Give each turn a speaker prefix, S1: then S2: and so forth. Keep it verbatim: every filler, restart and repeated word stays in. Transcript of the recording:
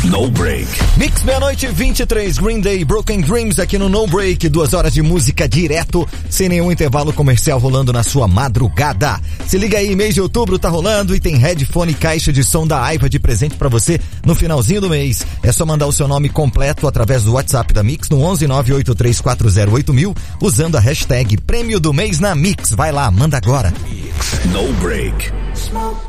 S1: No Break.
S2: Mix meia-noite vinte e três, Green Day, Broken Dreams aqui no No Break. Duas horas de música direto, sem nenhum intervalo comercial rolando na sua madrugada. Se liga aí, mês de outubro tá rolando e tem headphone e caixa de som da Aiva de presente pra você no finalzinho do mês. É só mandar o seu nome completo através do WhatsApp da Mix no onze nove oito três quatro zero oito mil usando a hashtag Prêmio do Mês na Mix. Vai lá, manda agora.
S1: No Break.